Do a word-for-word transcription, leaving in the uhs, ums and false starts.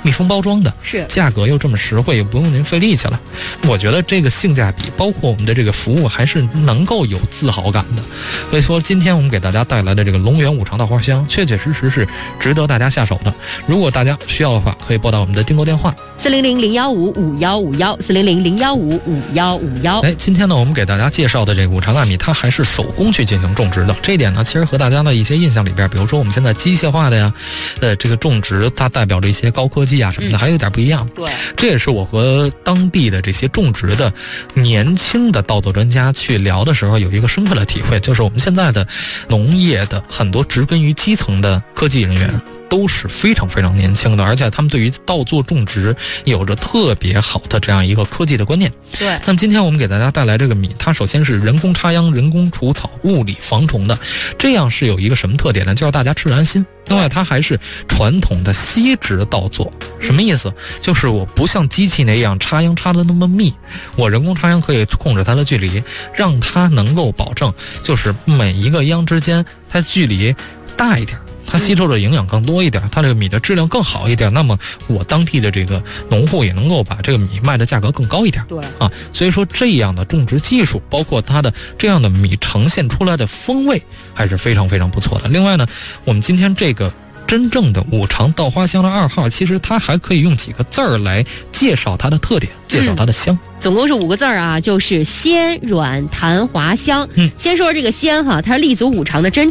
密封包装的， 是价格又这么实惠，也不用您费力气了。我觉得这个性价比，包括我们的这个服务，还是能够有自豪感的。所以说，今天我们给大家带来的这个龙源五常稻花香，确确实实是值得大家下手的。如果大家需要的话，可以拨打我们的订购电话四零零零幺五五幺五幺四零零零幺五五幺五幺。 哎，今天呢，我们给大家介绍的这个五常大米，它还是手工去进行种植的。这一点呢，其实和大家的一些印象里边，比如说我们现在机械化的呀，呃，这个种植它代表着一些高科技啊什么的，嗯、还有点不一样。 对， 这也是我和当地的这些种植的年轻的稻作专家去聊的时候，有一个深刻的体会，就是我们现在的农业的很多植根于基层的科技人员。嗯都是非常非常年轻的，而且他们对于稻作种植有着特别好的这样一个科技的观念。 对， 那么今天我们给大家带来这个米，它首先是人工插秧、人工除草、物理防虫的，这样是有一个什么特点呢？就让大家吃着安心。另外，它还是传统的吸植稻作，什么意思？就是我不像机器那样插秧插的那么密，我人工插秧可以控制它的距离，让它能够保证就是每一个秧之间它距离大一点。它吸收的营养更多一点，它这个米的质量更好一点，那么我当地的这个农户也能够把这个米卖的价格更高一点。 对啊，所以说这样的种植技术，包括它的这样的米呈现出来的风味，还是非常非常不错的。另外呢，我们今天这个真正的五常稻花香的二号，其实它还可以用几个字儿来介绍它的特点，介绍它的香。 嗯总共是五个字儿啊，就是鲜软弹滑香。 嗯， 先说这个鲜哈，它是立足五常的真正